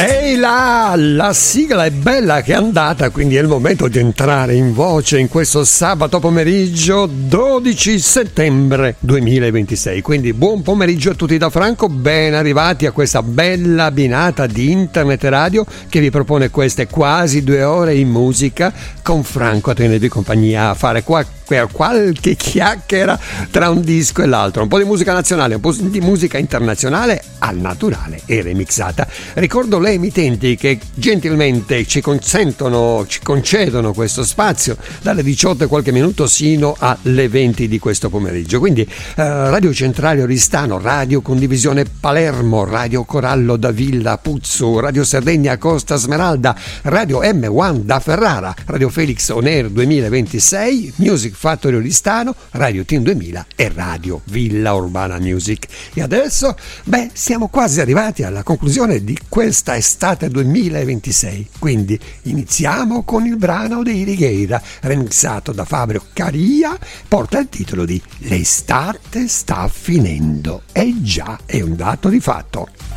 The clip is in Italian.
Ehi là, la sigla è bella che è andata, quindi è il momento di entrare in voce in questo sabato pomeriggio 12 settembre 2026. Quindi buon pomeriggio a tutti da Franco, ben arrivati a questa bella binata di internet e radio che vi propone queste quasi 2 ore in musica con Franco a tenervi compagnia, a fare qualche chiacchiera tra un disco e l'altro, un po' di musica nazionale, un po' di musica internazionale al naturale e remixata. Ricordo le emittenti che gentilmente ci concedono questo spazio dalle 18 e qualche minuto sino alle 20 di questo pomeriggio. Quindi Radio Centrale Oristano, Radio Condivisione Palermo, Radio Corallo da Villa Puzzo, Radio Sardegna Costa Smeralda, Radio M1 da Ferrara, Radio Felix On Air 2026, Music Factory Oristano, Radio Team 2000 e Radio Villa Urbana Music. E adesso, siamo quasi arrivati alla conclusione di questa estate 2026, quindi iniziamo con il brano dei Righeira, remixato da Fabio Caria, porta il titolo di L'estate sta finendo, e già è un dato di fatto.